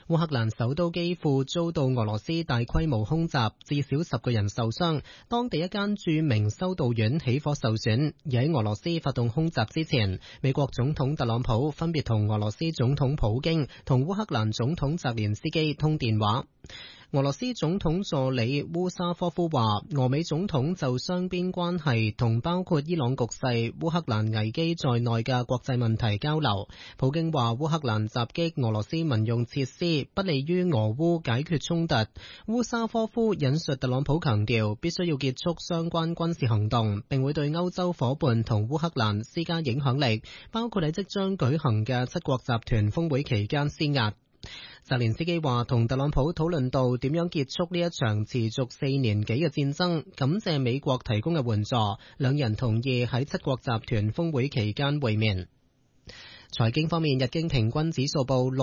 烏克蘭首都基輔遭到俄羅斯大規模空襲，至少10個人受傷，當地一間著名修道院起火受損。而喺俄羅斯發動空襲之前，美國總統特朗普分別同俄羅斯總統普京同烏克蘭總統澤連斯基通電話。俄羅斯總統助理烏沙科夫話，俄美總統就雙邊關係同包括伊朗局勢、烏克蘭危機在內嘅國際問題交流。普京話，烏克蘭襲擊俄羅斯民用設施，不利於俄烏解決衝突。烏沙科夫引述特朗普強調，必須要結束相關軍事行動，並會對歐洲夥伴同烏克蘭施加影響力，包括喺即將舉行嘅七國集團峰會期間施壓。澤連斯基話同特朗普討論到點樣結束呢一場持續4年幾嘅戰爭，感謝美國提供嘅援助，兩人同意喺七國集團峰會期間會面。財經方面，日經平均指數報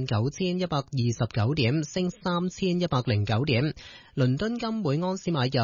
69,129點，升3,109點。倫敦金每盎司買入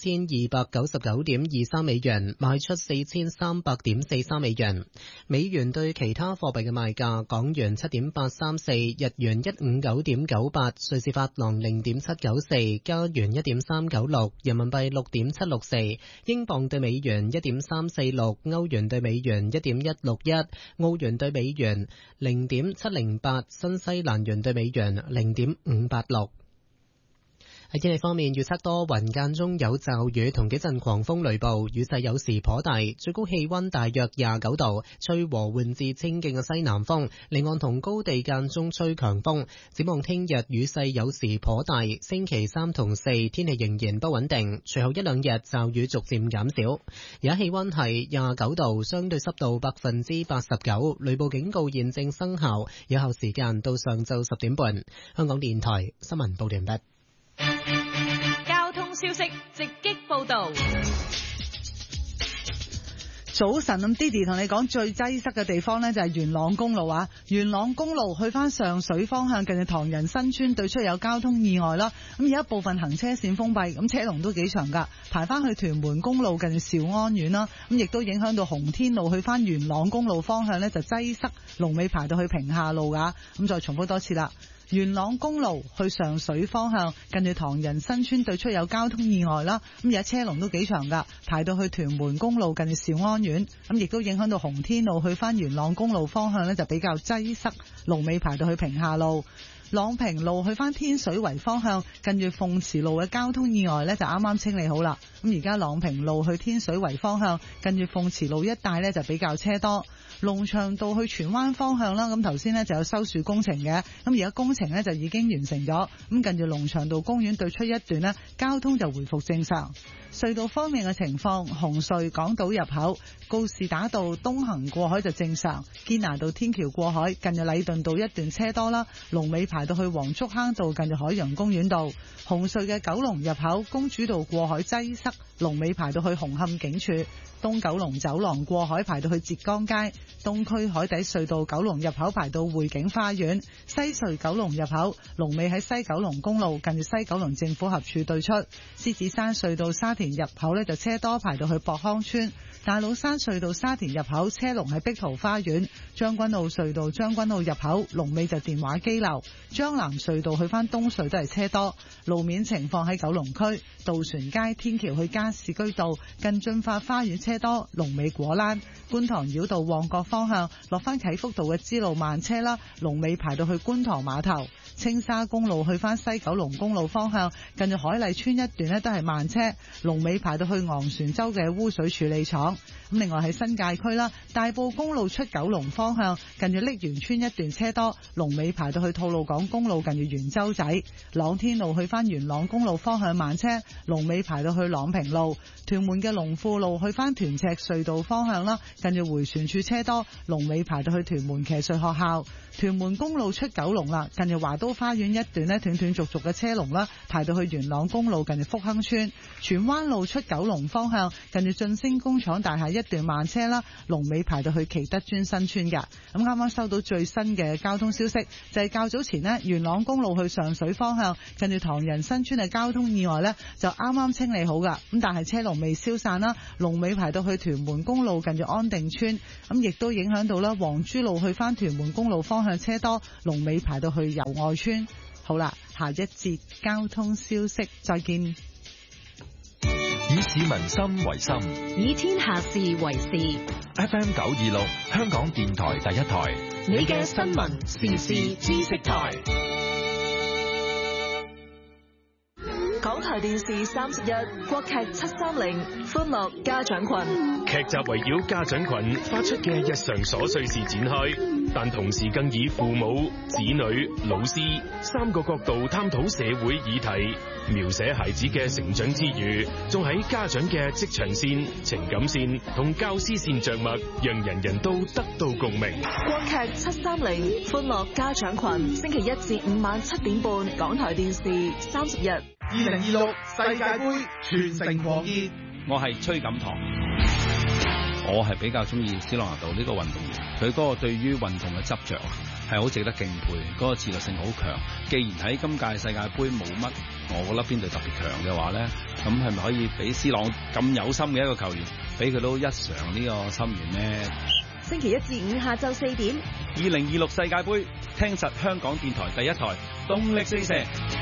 4299.23美元，賣出4300.43美元。美元對其他貨幣嘅賣價：港元7.834，日元159.98，瑞士法郎0.794，加元1.396，人民幣6.764，英鎊對美元1.346，歐元對美元1.161，澳元對美元0.708，新西蘭元對美元0.586。喺天氣方面，預測多雲間中有驟雨同幾陣狂風雷暴，雨勢有時頗大，最高氣溫大約29度，吹和緩至清勁嘅西南風，離岸同高地間中吹強風。展望聽日雨勢有時頗大，星期3同4天氣仍然不穩定，隨後一兩日驟雨逐漸減少。而家氣溫係29度，相對濕度89%，雷暴警告現正生效，有效時間到上晝10點半。香港電台新聞報道完畢。 交通消息直擊報道。 早晨，咁 Didi 同你講最擠塞嘅地方呢，就係元朗公路啊。元朗公路去翻上水方向，近住唐人新村對出有交通意外啦。咁而家部分行車線封閉，咁車龍都幾長噶，排翻去屯門公路近住兆安苑啦。咁亦都影響到洪天路去翻元朗公路方向呢，就擠塞，龍尾排到去屏廈路噶。咁再重複多次啦。元朗公路去上水方向，近住唐人新村對出有交通意外啦。咁而家車龍都幾長噶，排到去屯門公路近住兆安苑。咁亦都影響到洪天路去翻元朗公路方向呢，就比較擠塞，龍尾排到去屏廈路。朗屏路去翻天水圍方向，近住鳳池路嘅交通意外呢，就啱啱清理好啦。咁而家朗屏路去天水圍方向，近住鳳池路一帶呢，就比較車多。龍翔道去荃灣方向啦，咁頭先呢就有修樹工程嘅，咁而家工程呢就已經完成咗，咁近住龍翔道公園對出一段呢，交通就回復正常。隧道方面嘅情況，紅隧港島入口告士打道東行過海就正常，堅拿道天橋過海近住禮頓道一段車多啦，龍尾排到去黃竹坑道近住海洋公園道。紅隧嘅九龍入口公主道過海擠塞，龍尾排到去紅磡警署。東九龍走廊過海排到去浙江街，東區海底隧道九龍入口排到匯景花園，西隧九龍入口龍尾喺西九龍公路近住西九龍政府合署對出，獅子山隧道沙田入口呢就車多排到去博康村，大老山隧道沙田入口車龍喺碧桃花園，將軍澳隧道將軍澳入口龍尾就電話機樓，將南隧道去翻東隧都係車多。路面情況喺九龍區渡船街天橋去加士居道近駿發花園車多，龍尾果欄。觀塘繞道旺角方向落翻啟福道嘅支路慢車啦，龍尾排到去觀塘碼頭。青沙公路去翻西九龍公路方向，近住海麗村一段呢都係慢車，龍尾排到去昂船洲嘅污水處理廠。咁另外喺新界區啦，大埔公路出九龍方向，近住瀝源村一段車多，龍尾排到去吐露港公路近住元洲仔。朗天路去翻元朗公路方向慢車，龍尾排到去朗屏路。屯門嘅龍富路去翻屯赤隧道方向啦，近住回旋處車多，龍尾排到去屯門騎術學校。屯門公路出九龍啦，近住華都花園一段呢斷斷續續嘅車龍啦，排到去元朗公路近住福亨村。荃灣路出九龍方向，近住晉星工廠大廈一段慢車啦，龍尾排到去奇德邨新村㗎。咁啱啱收到最新嘅交通消息，就係較早前呢元朗公路去上水方向，近住唐人新村嘅交通意外呢，就啱啱清理好㗎。咁但係車龍未消散啦，龍尾排到去屯門公路近住安定村，咁亦都影響到啦黃珠路去翻屯門公路方向車多，龍尾排到去油外村。好啦，下一節交通消息再見。 以市民心為心， 以天下事為事。 FM 926香港電台第一台， 你嘅新聞時事知識台。港台電視31國劇730歡樂家長群， 劇集圍繞家長群發出嘅日常瑣碎事展開，但同時更以父母、子女、老師三個角度探討社會議題，描寫孩子嘅成長之餘，仲喺家長嘅職場線、情感線同教師線着墨，讓人人都得到共鳴。 國劇730歡樂家長群，星期1至5晚7點半，港台電視30日。 2026世界盃全城狂熱， 我係崔錦棠，我係比較中意斯朗拿度呢個運動員，佢嗰個對於運動嘅執着係好值得敬佩，嗰個自律性好強。既然喺今屆世界盃冇乜，我覺得邊隊特別強嘅話咧，咁係咪可以俾斯朗咁有心嘅一個球員，俾佢都一嘗呢個心願呢？ 星期1至5下晝4點 ，2026世界盃聽實香港電台第一台，動力四射。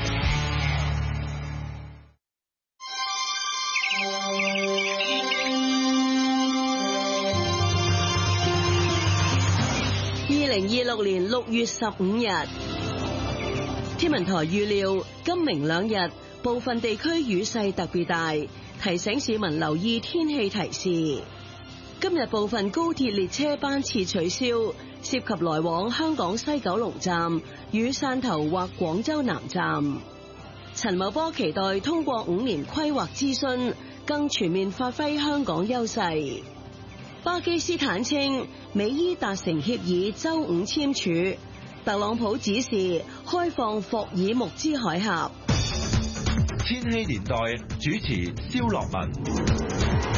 2026年6月15日，天文台預料今明兩日部分地區雨勢特別大，提醒市民留意天氣提示。今日部分高鐵列車班次取消，涉及來往香港西九龍站與汕頭或廣州南站。陳茂波期待通過5年規劃諮詢，更全面發揮香港優勢。巴基斯坦稱美伊達成協議，周5簽署。特朗普指示開放霍爾木茲海峽。 千禧年代主持蕭樂文。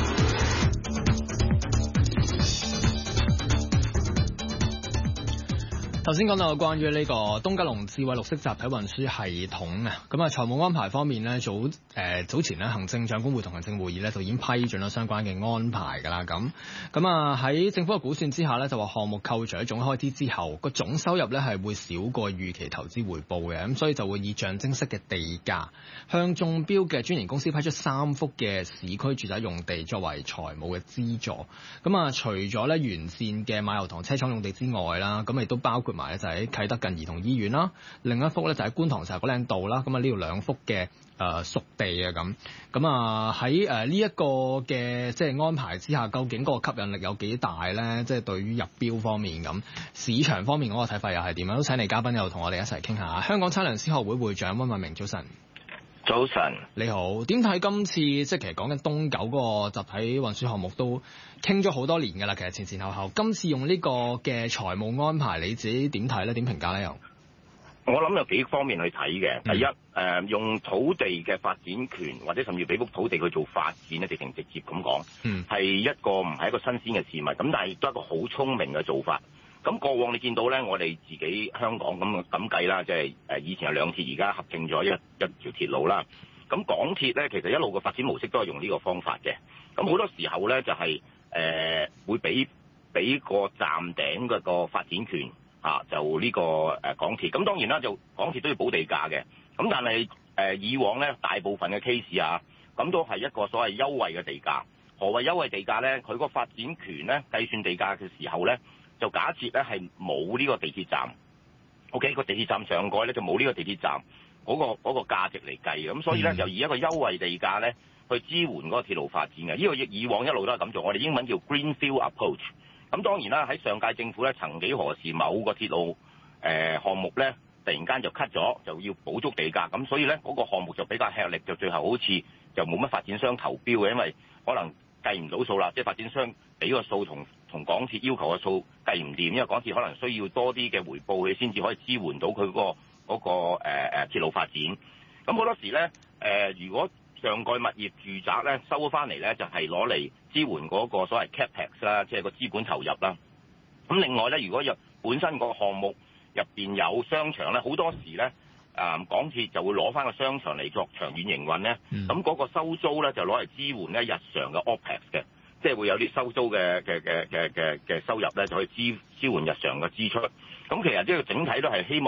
頭先講到關於呢個東九龍智慧綠色集體運輸系統啊，咁啊財務安排方面呢，早前咧行政長官會同行政會議咧就已經批准咗相關嘅安排㗎啦。咁啊喺政府嘅估算之下咧，就話項目扣除咗總開支之後，個總收入咧係會少過預期投資回報嘅，咁所以就會以象徵式嘅地價向中標嘅專營公司批出3幅嘅市區住宅用地作為財務嘅資助。咁啊除咗咧完善嘅馬油塘車廠用地之外啦，咁亦都包括埋咧就喺啟德近兒童醫院啦，另一幅咧就喺觀塘石硤嶺道啦，咁啊呢度2幅嘅熟地啊咁啊喺呢一個嘅即係安排之下，究竟嗰個吸引力有幾大咧？即係對於入標方面咁，市場方面嗰個睇法又係點樣？都請嚟嘉賓又同我哋一齊傾下。香港測量師學會會長溫偉明，早晨。 早晨， 你好。點睇今次即係其實講緊東九嗰個集體運輸項目都傾咗好多年㗎啦，其實前後，今次用呢個嘅財務安排，你自己點睇咧？點評價咧？又我諗有幾方面去睇嘅。第一，用土地嘅發展權或者甚至俾幅土地去做發展咧，直接咁講，係一個唔係一個新鮮嘅事物，咁但係亦都係一個好聰明嘅做法。咁過往你見到咧，我哋自己香港咁計啦，即係以前有2鐵，而家合併咗一條鐵路啦。咁港鐵咧，其實一路嘅發展模式都係用呢個方法嘅。咁好多時候咧，就係會俾個站頂嗰個發展權就呢個港鐵。咁當然啦，就港鐵都要補地價嘅。咁但係以往咧，大部分嘅 case 咁都係一個所謂優惠嘅地價。何謂優惠地價咧？佢個發展權咧計算地價嘅時候咧，就假設咧係冇呢個地鐵站 ，OK 個地鐵站上蓋咧就冇呢個地鐵站嗰個價值嚟計嘅，咁所以咧就以一個優惠地價咧去支援嗰個鐵路發展嘅。呢個以往一路都係咁做，我哋英文叫 Greenfield Approach。咁當然啦，喺上屆政府咧曾幾何時某個鐵路項目咧突然間就 cut 咗，就要補足地價，咁所以咧嗰個項目就比較吃力，就最後好似就冇乜發展商投標嘅，因為可能計唔到數啦，即係發展商俾個數同港鐵要求嘅數計唔掂，因為港鐵可能需要多啲嘅回報，佢先至可以支援到佢嗰個鐵路發展。咁好多時咧如果上蓋物業住宅咧收咗翻嚟咧，就係攞嚟支援嗰個所謂 capex 啦，即係個資本投入啦。咁另外咧，如果本身個項目入邊有商場咧，好多時咧港鐵就會攞翻個商場嚟作長遠營運咧，咁嗰個收租咧就攞嚟支援咧日常嘅 OPEX 嘅，即係會有啲收租嘅收入咧，就可以支援日常嘅支出。咁其實呢個整體都係希望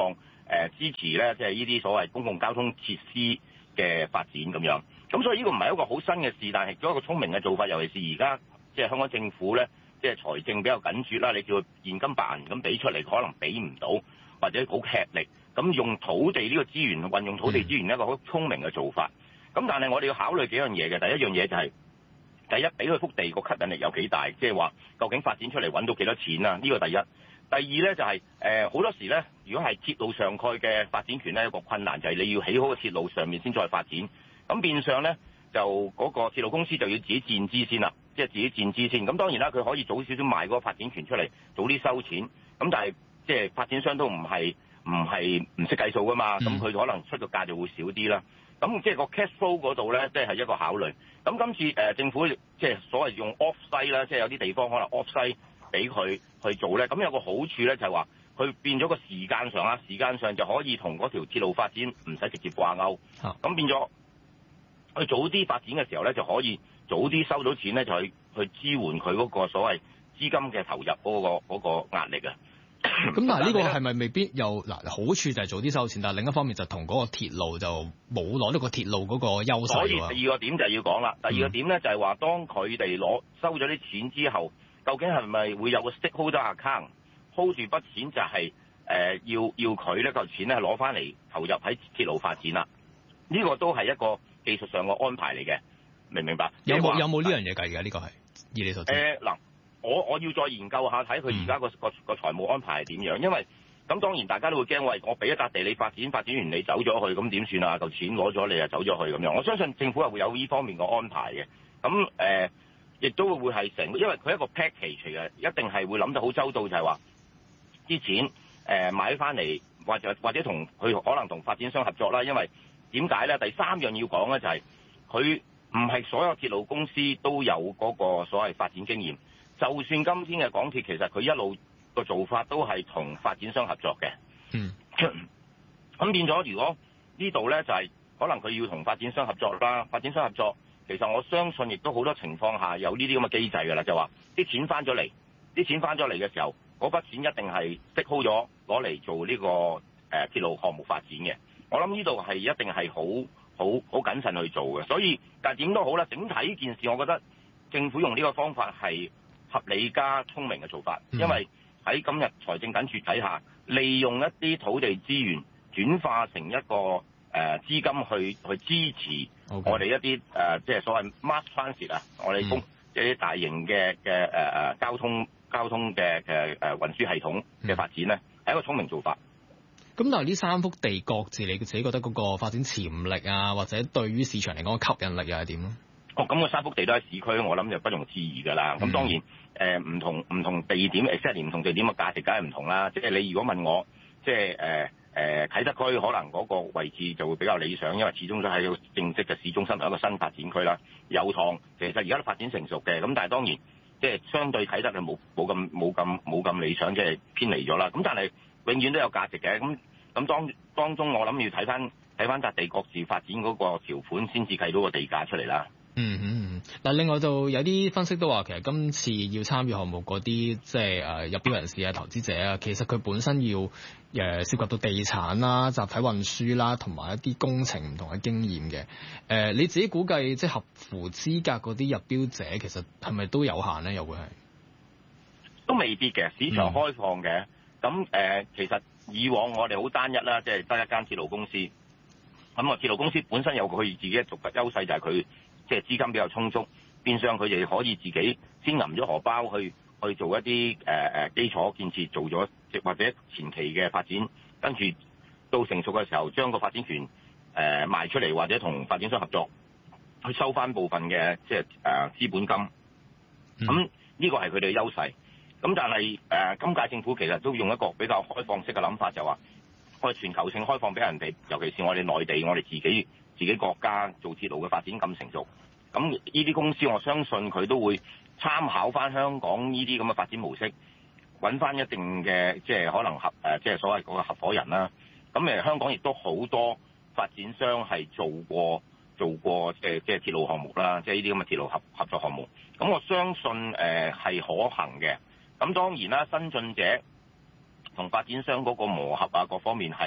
支持咧，即係呢啲所謂公共交通設施嘅發展咁樣。咁所以呢個唔係一個好新嘅事，但係做一個聰明嘅做法，尤其是而家即係香港政府咧，即係財政比較緊絀啦，你叫佢現金白銀咁俾出嚟，可能俾唔到，或者好吃力。咁用土地呢個資源，運用土地資源一個好聰明嘅做法。咁但係我哋要考慮幾樣嘢嘅，第一樣嘢就係第一，俾佢幅地個吸引力有幾大，即係話究竟發展出嚟揾到幾多錢啊？呢個第一。第二咧就係好多時咧，如果係鐵路上蓋嘅發展權咧，一個困難就係你要起好個鐵路上面先再發展。咁變相咧就嗰個鐵路公司就要自己佔資先啦，即係自己佔資先。咁當然啦，佢可以早少少賣嗰個發展權出嚟，早啲收錢。咁但係即係發展商都唔係唔識計數噶嘛，咁佢可能出個價就會少啲啦。咁即係個 cash flow 嗰度咧，即係一個考慮。咁今次政府即係所謂用 off site 啦，即係有啲地方可能 off site 俾佢去做咧。咁有個好處咧就係話，佢變咗個時間上就可以同嗰條鐵路發展唔使直接掛鈎。咁變咗佢早啲發展嘅時候咧，就可以早啲收到錢咧，就去支援佢嗰個所謂資金嘅投入嗰個壓力啊。 咁但係呢個係咪未必有嗱好處就係早啲收錢，但係另一方面就同嗰個鐵路就冇攞到個鐵路嗰個優勢。 所以第二個點就要講啦，第二個點咧就係話，當佢哋收咗啲錢之後，究竟係咪會有個 stakeholder account hold 住筆錢，就係要佢呢嚿錢咧攞翻嚟投入喺鐵路發展啦？呢個都係一個技術上嘅安排嚟嘅，明唔明白？ 有冇呢樣嘢計嘅？呢個係以你所知。 嗱。我要再研究下，睇佢而家個財務安排係點樣，因為咁當然大家都會驚，喂，我俾一笪地你發展完你走咗去，咁點算啊？嚿錢攞咗你就走咗去咁樣。我相信政府係會有呢方面嘅安排嘅。咁亦都會係成，因為佢係一個 package 嚟嘅，一定係會諗得好周到，就係話啲錢買翻嚟，或者同佢可能同發展商合作啦。因為點解咧？第三樣要講咧就係佢唔係所有鐵路公司都有嗰個所謂發展經驗。就算今天嘅港鐵，其實佢一路個做法都係同發展商合作嘅。咁變咗，如果呢度咧就係可能佢要同發展商合作啦。發展商合作，其實我相信亦都好多情況下有呢啲咁嘅機制㗎啦，就話啲錢翻咗嚟，嘅時候，嗰筆錢一定係息好咗攞嚟做呢個鐵路項目發展嘅。我諗呢度係一定係好謹慎去做嘅。所以，但係點都好啦，整體呢件事，我覺得政府用呢個方法係合理加聰明嘅做法，因為喺今日財政緊絀底下，利用一啲土地資源轉化成一個資金去支持我哋一啲即係所謂 mass transit 啊，我哋一啲大型嘅交通嘅運輸系統嘅發展咧，係一個聰明做法。 咁但係呢三幅地各自你自己覺得嗰個發展潛力啊，或者對於市場嚟講嘅吸引力又係點咧？ 咁個三幅地都喺市區，我諗就不容置疑㗎啦。咁當然唔同地點 exactly 唔同地點嘅價值梗係唔同啦。即係你如果問我，即係啟德區可能嗰個位置就會比較理想，因為始終都係一個正式嘅市中心同一個新發展區啦。油塘其實而家都發展成熟嘅，咁但係當然即係相對啟德係冇咁理想，即係偏離咗啦。咁但係永遠都有價值嘅。咁當中我諗要睇翻笪地各自發展嗰個條款，先至計到個地價出嚟啦。 嗱，另外就有啲分析都話，其實今次要參與項目嗰啲即係入標人士啊、投資者啊，其實佢本身要涉及到地產啦、集體運輸啦，同埋一啲工程唔同嘅經驗嘅。你自己估計即係合乎資格嗰啲入標者，其實係咪都有限咧？又會係都未必嘅，市場開放嘅。咁其實以往我哋好單一啦，即係得一間鐵路公司。咁啊，鐵路公司本身有佢自己嘅獨特優勢，就係佢即係資金比較充足，變相佢哋可以自己先揞咗荷包去做一啲基礎建設，做咗或者前期嘅發展，跟住到成熟嘅時候，將個發展權賣出嚟，或者同發展商合作去收翻部分嘅即係資本金。咁呢個係佢哋嘅優勢。咁但係今屆政府其實都用一個比較開放式嘅諗法，就話我哋全球性開放俾人哋，尤其是我哋內地，我哋自己國家做鐵路嘅發展咁成熟，咁呢啲公司我相信佢都會參考翻香港呢啲咁嘅發展模式，揾翻一定嘅即係可能即係所謂嗰個合夥人啦。咁香港亦都好多發展商係做過即係鐵路項目啦，即係呢啲咁嘅鐵路合作項目。咁我相信係可行嘅。咁當然啦，新進者同發展商嗰個磨合啊，各方面係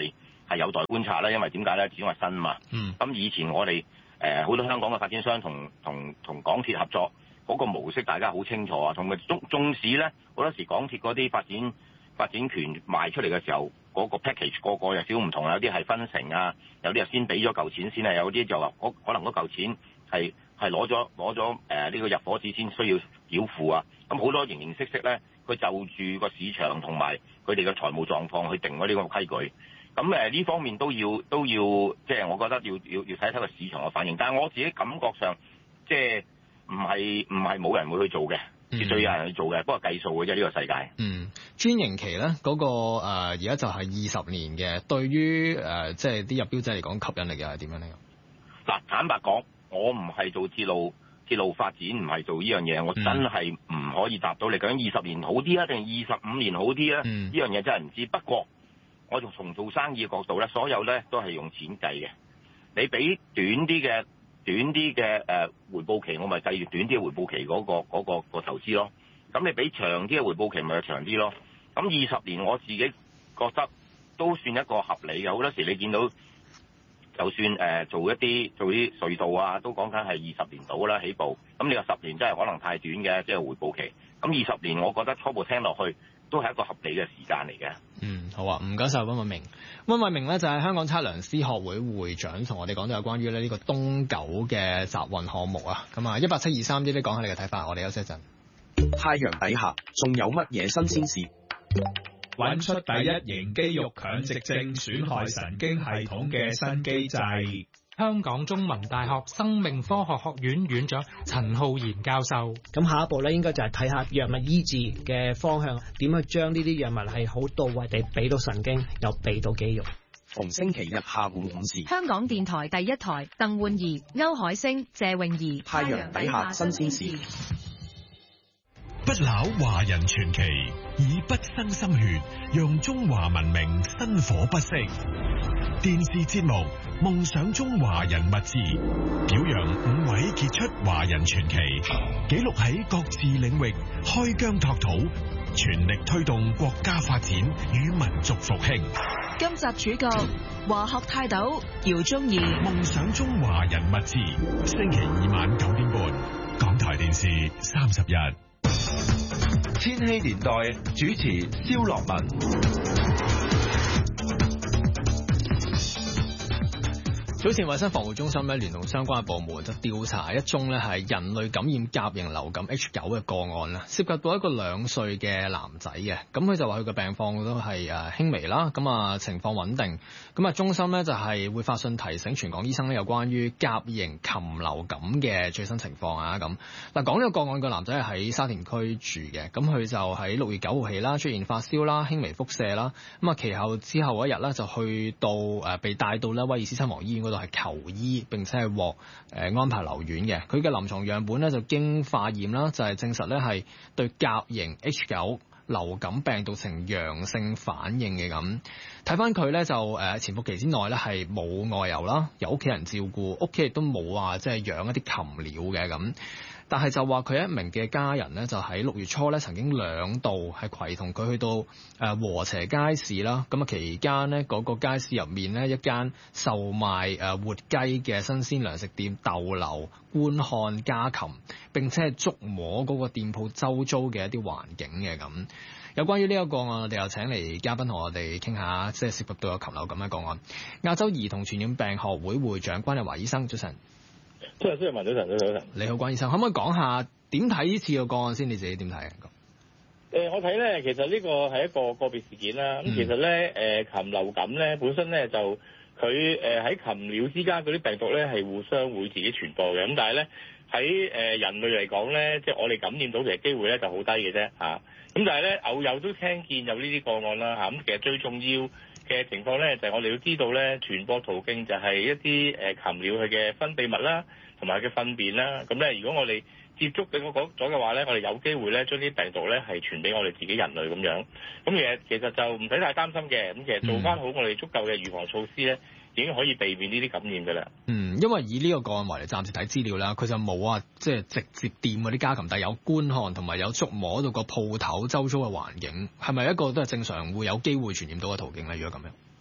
係有待觀察啦，因為點解咧？始終係新嘛。咁以前我哋好多香港嘅發展商同港鐵合作嗰個模式，大家好清楚啊。同埋縱使咧，好多時港鐵嗰啲發展權賣出嚟嘅時候，嗰個 package 個有少唔同，有啲係分成啊，有啲係先俾咗嚿錢先啊，有啲就可能嗰嚿錢係攞咗呢個入伙紙先需要繳付啊。咁好多形形色色咧，佢就住個市場同埋佢哋嘅財務狀況去定嗰啲咁嘅規矩。咁呢方面都要，即係我覺得要睇睇個市場嘅反應。但係我自己感覺上，即係唔係冇人會去做嘅，絕對有人去做嘅，不過計數嘅啫呢個世界。 專營期咧嗰個而家就係20年嘅，對於即係啲入標者嚟講吸引力又係點樣呢？ 嗱，坦白講，我唔係做鐵路發展，唔係做呢樣嘢，我真係唔可以答到你究竟20年好啲啊，定25年好啲啊？呢樣嘢真係唔知。不過我從做生意嘅角度咧，所有咧都係用錢計嘅。你俾短啲嘅回報期，我咪計住短啲嘅回報期嗰個投資咯。咁你俾長啲嘅回報期，咪長啲咯。咁20年我自己覺得都算一個合理嘅。好多時你見到，就算做啲隧道啊，都講緊係20年到啦起步。咁你話10年真係可能太短嘅，即係回報期。咁20年我覺得初步聽落去都係一個合理嘅時間嚟嘅。 好啊，唔該晒溫偉明。溫偉明咧就係香港測量師學會會長，同我哋講到有關於呢個東九嘅集運項目啊。咁啊，18723呢啲講下你嘅睇法，我哋休息一陣。 太陽底下仲有乜嘢新鮮事？ 揾出第一型肌肉強直症損害神經系統嘅新機制。 香港中文大學生命科學學院院長陳浩然教授。 咁下一步咧，應該就係睇下藥物醫治嘅方向，點去將呢啲藥物係好到位地俾到神經，又俾到肌肉。 逢星期日下午5時， 香港電台第一台，鄧煥儀、歐海星、謝泳儀。 太陽底下新鮮事。 不朽華人傳奇，以不生心血，讓中華文明薪火不息。電視節目《夢想中華人物誌》，表揚5位傑出華人傳奇，記錄喺各自領域開疆拓土，全力推動國家發展與民族復興。 今集主角華學泰斗姚宗義。《 夢想中華人物誌》，星期2晚9點半，港台電視30日。 千禧年代主持蕭樂文。 早前衛生防護中心咧聯同相關嘅部門就調查一宗咧係人類感染甲型流感 H9 嘅個案啦，涉及到一個2歲嘅男仔嘅，咁佢就話佢嘅病況都係輕微啦，咁啊情況穩定，咁啊中心咧就係會發信提醒全港醫生咧有關於甲型禽流感嘅最新情況啊。咁嗱，講呢個個案個男仔係喺沙田區住嘅，咁佢就喺6月9號起啦出現發燒啦、輕微腹瀉啦，咁啊其後之後一日咧就去到被帶到咧威爾斯親王醫院嗰度係求醫，並且係獲安排留院嘅。佢嘅臨床樣本咧就經化驗啦，就係證實咧係對甲型 H9 流感病毒呈陽性反應嘅。咁睇翻佢咧就潛伏期之內咧係冇外遊啦，有屋企人照顧，屋企亦都冇話即係養一啲禽鳥嘅咁。但係就話佢一名嘅家人咧，就喺6月初咧曾經2度係攜同佢去到禾輋街市啦。咁啊期間呢，嗰個街市入面呢，一間售賣活雞嘅新鮮糧食店逗留觀看家禽，並且係觸摸嗰個店鋪周遭嘅一啲環境嘅咁。有關於呢一個個案，我哋又請嚟嘉賓同我哋傾下，即係涉及到有禽流感嘅個案。亞洲兒童傳染病學會會長關日華醫生，早晨。 早晨，早晨。 你好，關醫生，可唔可以講下點睇呢次個案先？你自己點睇啊？ 我睇咧，其實呢個係一個個別事件啦。咁其實咧，禽流感咧本身咧就佢喺禽鳥之間嗰啲病毒咧係互相會自己傳播嘅。咁但係咧喺人類嚟講咧，即係我哋感染到其實機會咧就好低嘅啫嚇。咁但係咧偶有都聽見有呢啲個案啦嚇。咁其實最重要嘅情況咧就係我哋要知道咧傳播途徑就係一啲禽鳥佢嘅分泌物啦，同埋佢嘅糞便啦。咁咧如果我哋接觸咗嘅話咧，我哋有機會咧將啲病毒咧係傳俾我哋自己人類咁樣。咁其實就唔使太擔心嘅。咁其實做翻好我哋足夠嘅預防措施咧，已經可以避免呢啲感染㗎啦。 因為以呢個個案為例，暫時睇資料啦，佢就冇話即係直接掂嗰啲家禽，但係有觀看同埋有觸摸到個鋪頭周遭嘅環境，係咪一個都係正常會有機會傳染到嘅途徑咧？如果咁樣？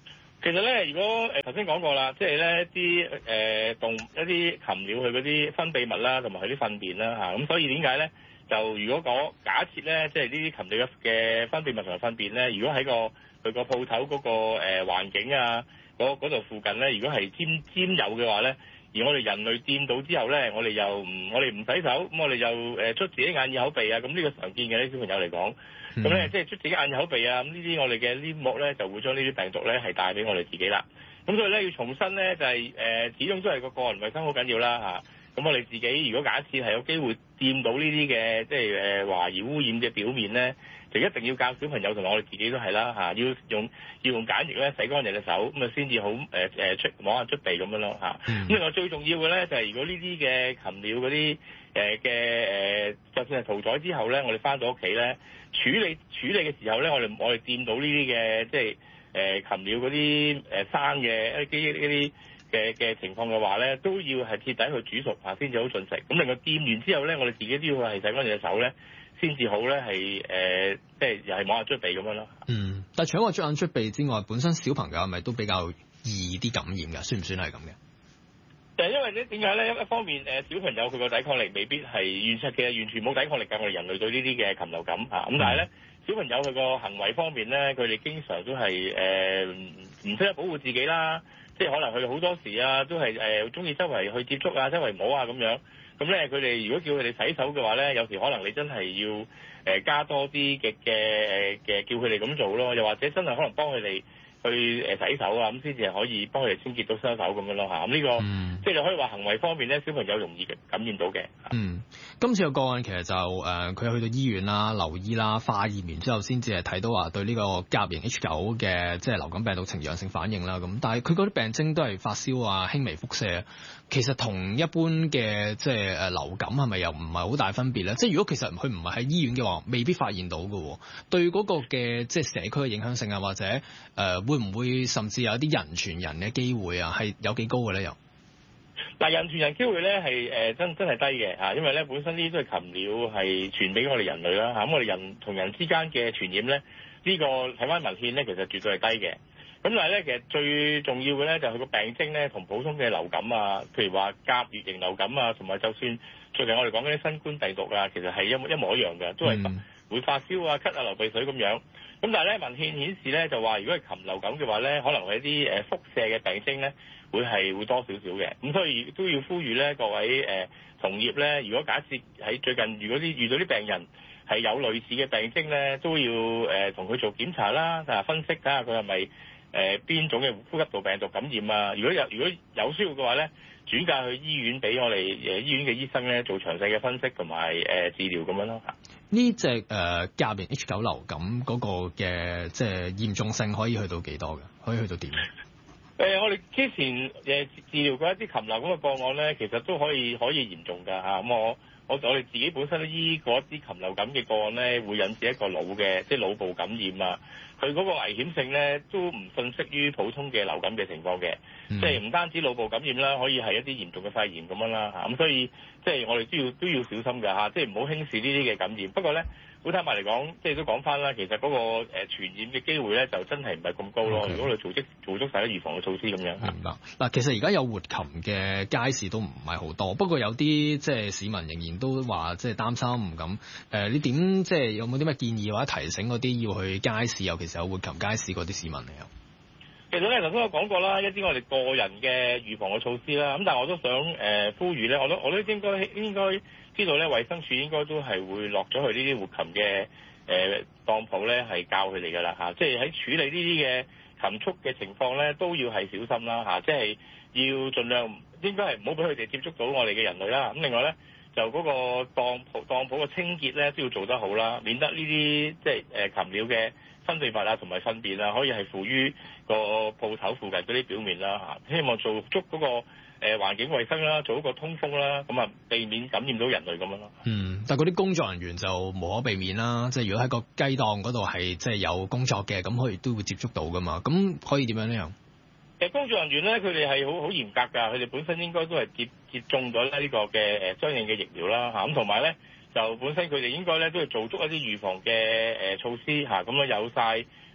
其實咧，如果頭先講過啦，即係咧啲一啲禽鳥佢嗰啲分泌物啦，同埋佢啲糞便啦嚇，咁所以點解咧？就如果講假設咧，即係呢啲禽鳥嘅分泌物同埋糞便咧，如果喺佢個鋪頭嗰個環境啊，嗰度附近咧，如果係沾有嘅話咧，而我哋人類掂到之後咧，我哋唔洗手，咁我哋就捽自己眼耳口鼻啊，咁呢個常見嘅啲小朋友嚟講。咁咧，即係捽自己眼耳口鼻啊！咁呢啲我哋嘅黏膜咧，就會將呢啲病毒咧係帶俾我哋自己啦。咁所以咧，要重申咧，就係始終都係個人衞生好緊要啦嚇。咁我哋自己如果假設係有機會掂到呢啲嘅即係懷疑污染嘅表面咧，就一定要教小朋友同埋我哋自己都係啦嚇，要用梘液咧洗乾淨隻手，咁啊先至好摸下捽鼻咁樣咯嚇。咁另外最重要嘅咧，就係如果呢啲嘅禽鳥嗰啲就算係屠宰之後咧，我哋翻到屋企咧。處理嘅時候咧，我哋掂到呢啲嘅即係禽鳥嗰啲生嘅一啲嘅情況嘅話咧，都要係徹底去煮熟先至好進食。咁另外掂完之後咧，我哋自己都要係洗乾淨隻手咧，先至好咧係即係又係摸下捽鼻咁樣咯。 但係除咗話捽眼捽鼻之外，本身小朋友係咪都比較易啲感染㗎？算唔算係咁嘅？ 因為咧點解咧？一方面小朋友佢個抵抗力未必係完全冇抵抗力㗎。我哋人類對呢啲嘅禽流感咁但係咧小朋友佢個行為方面咧，佢哋經常都係唔識得保護自己啦。即係可能佢哋好多時都係中意周圍去接觸啊，周圍摸啊咁樣。咁咧佢哋如果叫佢哋洗手嘅話咧，有時可能你真係要加多啲嘅叫佢哋咁做咯，又或者真係可能幫佢哋去洗手啊，咁先至係可以幫佢哋清潔到雙手咁樣咯嚇。咁呢個即係你可以話行為方面咧，小朋友容易感染到嘅。 今次個案其實就佢去到醫院啦、留醫啦、化驗完之後，先至係睇到話對呢個甲型 H9嘅即係流感病毒呈陽性反應啦。咁但係佢嗰啲病徵都係發燒啊、輕微腹瀉，其實同一般嘅即係流感係咪又唔係好大分別咧？即係如果其實佢唔係喺醫院嘅話，未必發現到嘅。對嗰個嘅即係社區嘅影響性啊，或者會唔會甚至有啲人傳人嘅機會啊，係有幾高嘅咧？又嗱，人傳人機會咧係真係低嘅嚇，因為咧本身呢啲都係禽鳥係傳俾我哋人類啦嚇。咁我哋人同人之間嘅傳染咧，呢個睇翻文獻咧，其實絕對係低嘅。咁但係咧，其實最重要嘅咧就係佢個病徵咧，同普通嘅流感啊，譬如話甲乙型流感啊，同埋就算最近我哋講嗰啲新冠病毒啊，其實係一模一樣嘅，都係會發燒啊、咳啊、流鼻水咁樣。咁但係咧文獻顯示咧就話，如果係禽流感嘅話咧，可能係一啲輻射嘅病徵咧，會多少少嘅。咁所以都要呼籲咧各位同業咧，如果假設喺最近如果遇到啲病人係有類似嘅病徵咧，都要同佢做檢查啦，分析睇下佢係咪邊種嘅呼吸道病毒感染啊。如果有需要嘅話咧，轉介去醫院俾我哋醫院嘅醫生咧做詳細嘅分析同埋治療咁樣咯。 呢隻甲型 H9 流感嗰個嘅即係嚴重性可以去到幾多嘅？可以去到點？ 我哋之前治療過一啲禽流感嘅個案咧，其實都可以嚴重㗎嚇。咁我哋自己本身都醫過一啲禽流感嘅個案咧，會引致一個腦部感染啊。佢嗰個危險性咧都唔遜色於普通嘅流感嘅情況嘅，即係唔單止腦部感染啦，可以係一啲嚴重嘅肺炎咁樣啦嚇。咁所以即係我哋都要小心㗎嚇，即係唔好輕視呢啲嘅感染。不過咧，好坦白嚟講，即係都講翻啦，其實嗰個傳染嘅機會咧就真係唔係咁高咯。如果我哋做足晒啲預防嘅措施咁樣。 明白。嗱，其實而家有活禽嘅街市都唔係好多，不過有啲即係市民仍然都話即係擔心唔敢。你點即係有冇啲咩建議或者提醒嗰啲要去街市，尤其是有活禽街市嗰啲市民嚟啊？ 其實咧，頭先我講過啦，一啲我哋個人嘅預防嘅措施啦。咁但係我都想呼籲咧，我都應該知道咧，衛生署應該都係會落咗去呢啲活禽嘅當鋪咧，係教佢哋㗎啦嚇。即係喺處理呢啲嘅禽畜嘅情況咧，都要係小心啦嚇。即係要盡量應該係唔好俾佢哋接觸到我哋嘅人類啦。咁另外咧，就嗰個當鋪嘅清潔咧都要做得好啦，免得呢啲即係禽鳥嘅分泌物啊同埋糞便啊，可以係附於個鋪頭附近嗰啲表面啦嚇。希望做足嗰個環境衛生啦，做一個通風啦，咁啊避免感染到人類咁樣咯。 但係嗰啲工作人員就無可避免啦，即係如果喺個雞檔嗰度係即係有工作嘅，咁佢哋都會接觸到噶嘛。咁可以點樣呢樣？ 工作人員咧，佢哋係好嚴格㗎，佢哋本身應該都係接種咗呢個嘅相應嘅疫苗啦嚇。咁同埋咧，就本身佢哋應該咧都要做足一啲預防嘅措施嚇。咁樣有晒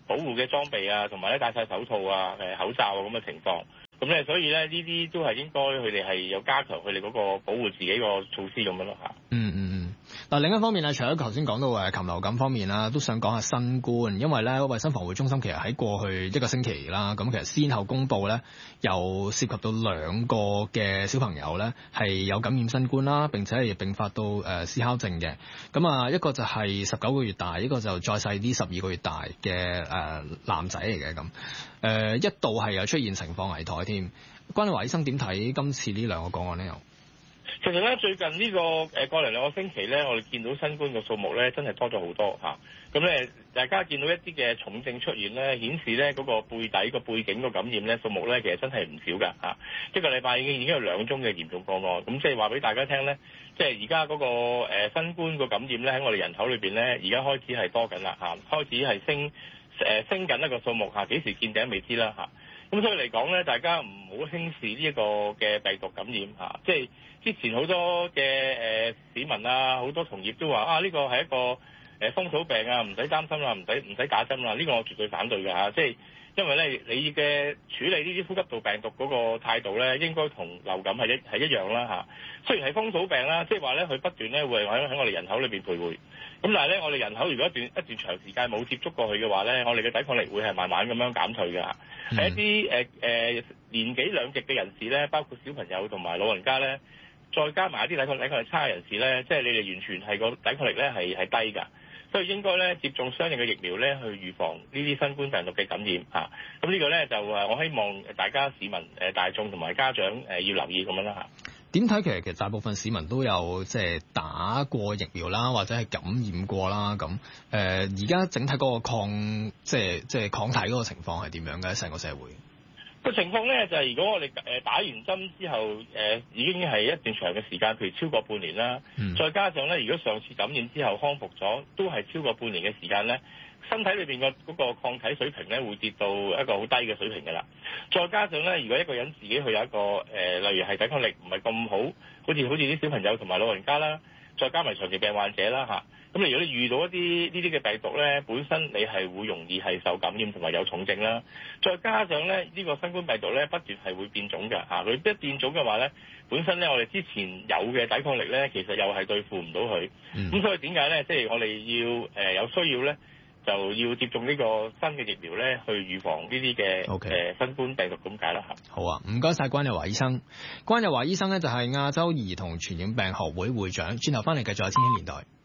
保護嘅裝備啊，同埋咧戴晒手套啊、口罩啊咁嘅情況。咁咧，所以咧呢啲都係應該佢哋係有加強佢哋嗰個保護自己個措施咁樣咯嚇。 嗱，另一方面咧，除咗頭先講到禽流感方面啦，都想講下新冠，因為咧衞生防護中心其實喺過去一個星期啦，咁其實先後公布咧，又涉及到2個嘅小朋友咧係有感染新冠啦，並且係並發到思考症嘅。咁啊，一個就係19個月大，一個就再細啲12個月大嘅男仔嚟嘅咁。一度係有出現情況危殆添。關日華醫生點睇今次呢2個個案呢？ 其實咧，最近呢過嚟2個星期咧，我哋見到新冠嘅數目咧，真係多咗好多嚇。咁咧，大家見到一啲嘅重症出現咧，顯示咧嗰個背底個背景個感染咧數目咧，其實真係唔少㗎嚇。一個禮拜已經有2宗嘅嚴重個案。咁即係話俾大家聽咧，即係而家嗰個新冠個感染咧喺我哋人口裏邊咧，而家開始係多緊啦嚇，開始係升緊一個數目嚇，幾時見頂未知啦嚇。咁所以嚟講咧，大家唔好輕視呢一個嘅病毒感染嚇，即係之前好多嘅市民啊，好多同業都話呢個係一個風土病啊，唔使擔心啦，唔使打針啦，呢個我絕對反對㗎嚇，即係因為咧你嘅處理呢啲呼吸道病毒嗰個態度咧，應該同流感係一樣啦嚇。雖然係風土病啦，即係話咧佢不斷咧會喺我哋人口裏邊徘徊。咁但係咧，我哋人口如果一段長時間冇接觸過去嘅話咧，我哋嘅抵抗力會係慢慢咁樣減退嘅。係一啲年紀兩極嘅人士咧，包括小朋友同埋老人家咧，再加埋一啲抵抗力差嘅人士咧，即係你哋完全係個抵抗力咧係低㗎。所以應該咧接種相應嘅疫苗咧，去預防呢啲新冠病毒嘅感染嚇。咁呢個咧就我希望大家市民大眾同埋家長要留意咁樣啦嚇。 點睇？其實大部分市民都有即係打過疫苗啦，或者係感染過啦。咁而家整體嗰個即係抗體嗰個情況係點樣嘅？成個社會個情況咧就係、是、如果我哋打完針之後已經係一段長嘅時間，譬如超過半年啦，再加上咧如果上次感染之後康復咗，都係超過半年嘅時間咧，身體裏邊嗰個抗體水平咧會跌到一個好低嘅水平㗎啦。再加上咧，如果一個人自己去有一個例如係抵抗力唔係咁好似啲小朋友同埋老人家啦，再加埋長期病患者啦嚇。咁如果你遇到一啲呢啲嘅病毒咧，本身你係會容易係受感染同埋有重症啦。再加上咧呢個新冠病毒咧不斷係會變種㗎嚇，佢一變種嘅話咧，本身咧我哋之前有嘅抵抗力咧，其實又係對付唔到佢。咁所以點解咧？即係我哋要有需要咧，就要接種呢個新嘅疫苗咧，去預防呢啲嘅新冠病毒咁解啦嚇。 好啊，唔該晒關日華醫生。關日華醫生咧就係亞洲兒童傳染病學會會長。轉頭翻嚟繼續有千禧年代。